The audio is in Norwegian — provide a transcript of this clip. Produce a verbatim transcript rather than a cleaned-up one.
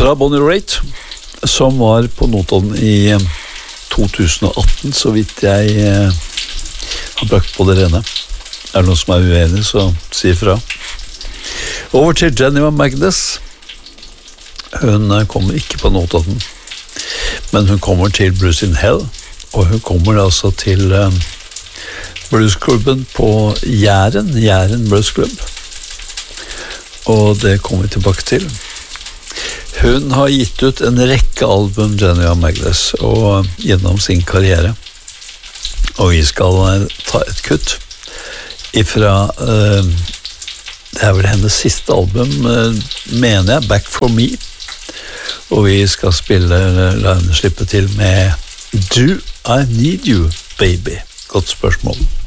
fra Bonnie Raitt, som var på Notodden i to tusen og atten, så vidt jeg eh, har brakt på det rene. Er det noen som er uenig, så si fra. Over til Jenny Magnus. Hun kommer ikke på Notodden, men hun kommer til Blues in Hell, og hun kommer altså til eh, bluesklubben på Jæren, Jæren Bluesklubb. Og det kommer vi tilbake til. Hun har gitt ut en rekke album, Jenny Magnus, og gjennom sin karriere. Og vi skal ta et kutt ifra, uh, det er vel hennes siste album, uh, mener jeg, Back for Me. Og vi skal spille, la henne slippe til med Do I Need You, Baby? Godt spørsmål.